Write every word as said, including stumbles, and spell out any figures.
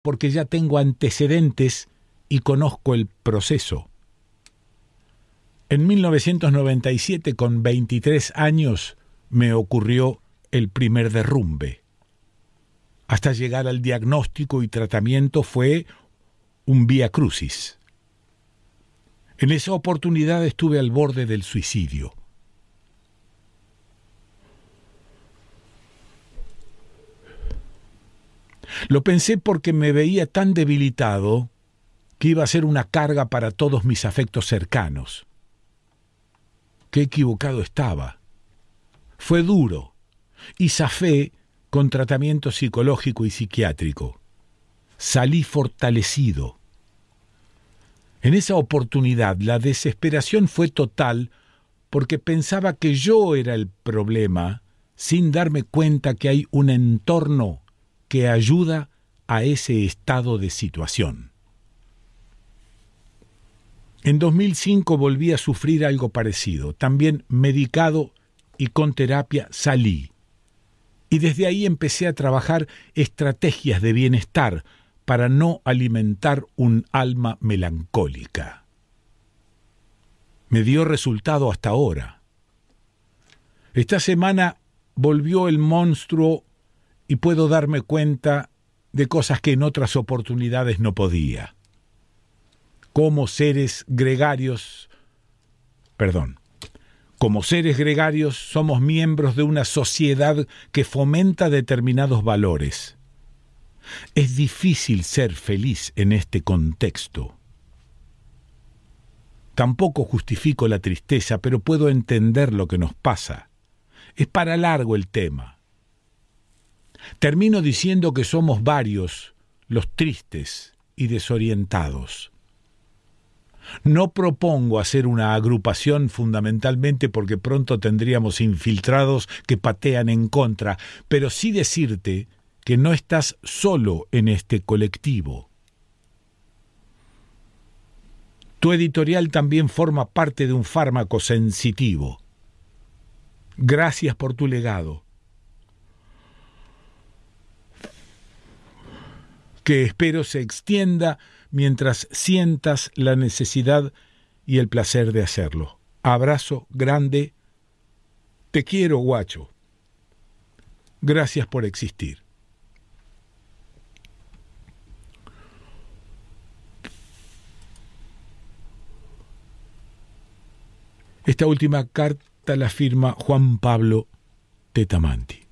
porque ya tengo antecedentes y conozco el proceso. En mil novecientos noventa y siete, con veintitrés años, me ocurrió el primer derrumbe. Hasta llegar al diagnóstico y tratamiento fue un vía crucis. En esa oportunidad estuve al borde del suicidio. Lo pensé porque me veía tan debilitado que iba a ser una carga para todos mis afectos cercanos. Qué equivocado estaba. Fue duro y zafé con tratamiento psicológico y psiquiátrico. Salí fortalecido. En esa oportunidad la desesperación fue total porque pensaba que yo era el problema sin darme cuenta que hay un entorno que ayuda a ese estado de situación. En dos mil cinco volví a sufrir algo parecido. También medicado y con terapia salí. Y desde ahí empecé a trabajar estrategias de bienestar para no alimentar un alma melancólica. Me dio resultado hasta ahora. Esta semana volvió el monstruo y puedo darme cuenta de cosas que en otras oportunidades no podía. Como seres gregarios, perdón, como seres gregarios somos miembros de una sociedad que fomenta determinados valores. Es difícil ser feliz en este contexto. Tampoco justifico la tristeza, pero puedo entender lo que nos pasa. Es para largo el tema. Termino diciendo que somos varios los tristes y desorientados. No propongo hacer una agrupación fundamentalmente porque pronto tendríamos infiltrados que patean en contra, pero sí decirte que no estás solo en este colectivo. Tu editorial también forma parte de un fármaco sensitivo. Gracias por tu legado, que espero se extienda mientras sientas la necesidad y el placer de hacerlo. Abrazo grande. Te quiero, guacho. Gracias por existir. Esta última carta la firma Juan Pablo Tetamanti.